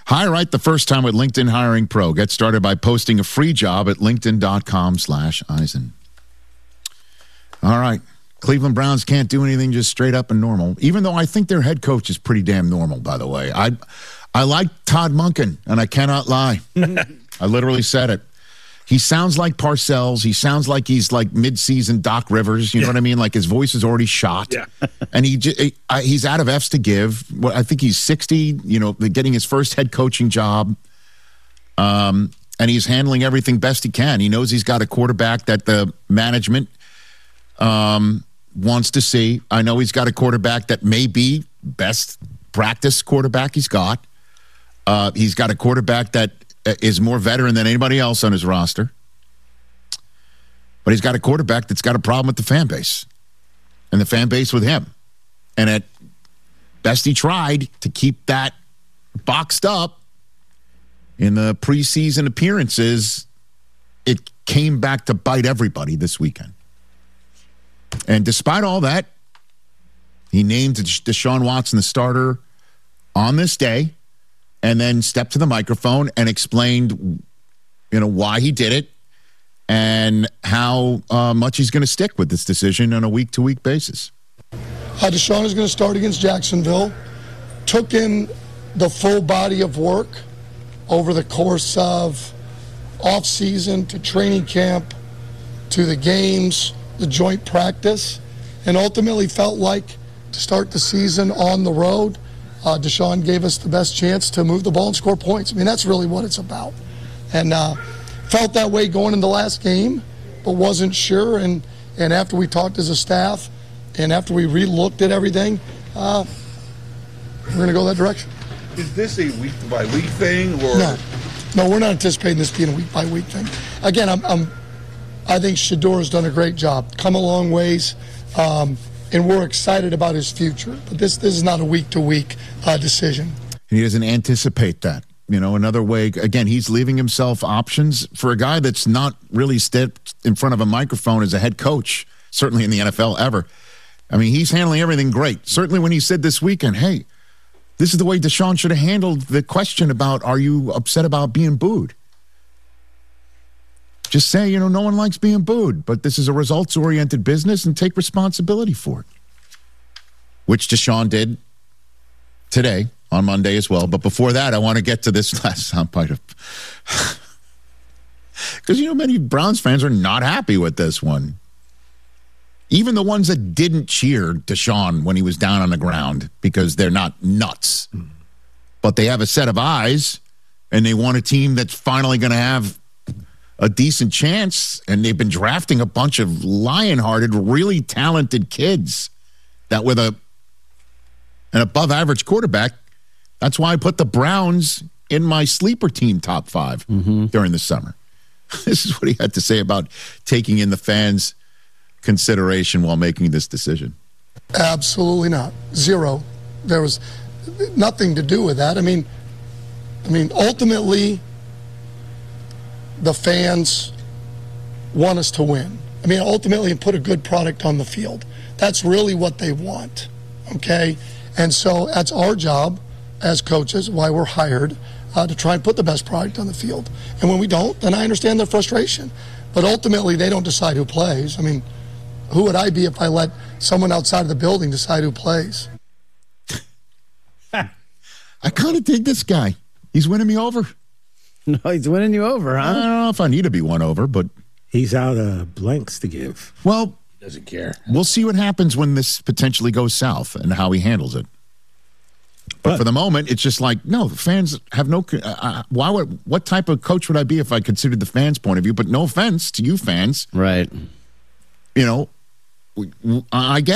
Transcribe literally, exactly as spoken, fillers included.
Hire right the first time with LinkedIn Hiring Pro. Get started by posting a free job at linkedin.com slash Eisen. All right. Cleveland Browns can't do anything just straight up and normal, even though I think their head coach is pretty damn normal, by the way. I I like Todd Monken, and I cannot lie. I literally said it. He sounds like Parcells. He sounds like he's like mid-season Doc Rivers. You know yeah. what I mean? Like his voice is already shot. Yeah. And he he's out of F's to give. I think he's sixty, you know, getting his first head coaching job. Um, and he's handling everything best he can. He knows he's got a quarterback that the management um, wants to see. I know he's got a quarterback that may be best practice quarterback he's got. Uh, he's got a quarterback that is more veteran than anybody else on his roster. But he's got a quarterback that's got a problem with the fan base. And the fan base with him. And at best he tried to keep that boxed up in the preseason appearances. It came back to bite everybody this weekend. And despite all that, he named Deshaun Watson the starter on this day. And then stepped to the microphone and explained, you know, why he did it and how uh, much he's going to stick with this decision on a week-to-week basis. Uh, Deshaun is going to start against Jacksonville. Took in the full body of work over the course of off-season to training camp to the games, the joint practice, and ultimately felt like to start the season on the road, Uh, Deshaun gave us the best chance to move the ball and score points. I mean, that's really what it's about. And uh, felt that way going into the last game, but wasn't sure. And, and after we talked as a staff and after we re-looked at everything, uh, we're going to go that direction. Is this a week-by-week thing? Or No. No, we're not anticipating this being a week-by-week thing. Again, I'm, I'm, I think Shedeur has done a great job. Come a long ways. Um, And we're excited about his future. But this this is not a week-to-week uh, decision. And he doesn't anticipate that. You know, another way, again, he's leaving himself options for a guy that's not really stepped in front of a microphone as a head coach, certainly in the N F L ever. I mean, he's handling everything great. Certainly when he said this weekend, hey, this is the way Deshaun should have handled the question about, are you upset about being booed? Just say, you know, no one likes being booed, but this is a results-oriented business and take responsibility for it. Which Deshaun did today on Monday as well. But before that, I want to get to this last soundbite of... Because, you know, many Browns fans are not happy with this one. Even the ones that didn't cheer Deshaun when he was down on the ground because they're not nuts. Mm. But they have a set of eyes, and they want a team that's finally going to have a decent chance, and they've been drafting a bunch of lion-hearted, really talented kids that with a an above-average quarterback, that's why I put the Browns in my sleeper team top five mm-hmm. during the summer. This is what he had to say about taking in the fans' consideration while making this decision. Absolutely not. Zero. There was nothing to do with that. I mean, I mean, ultimately, the fans want us to win. I mean, ultimately, put a good product on the field. That's really what they want, okay? And so that's our job as coaches, why we're hired, uh, to try and put the best product on the field. And when we don't, then I understand their frustration. But ultimately, they don't decide who plays. I mean, who would I be if I let someone outside of the building decide who plays? I kind of dig this guy. He's winning me over. No, he's winning you over, huh? I don't know if I need to be won over, but... He's out of blanks to give. Well... He doesn't care. We'll see what happens when this potentially goes south and how he handles it. But, but for the moment, it's just like, no, fans have no... Uh, why would? What type of coach would I be if I considered the fans' point of view? But no offense to you fans. Right. You know, I get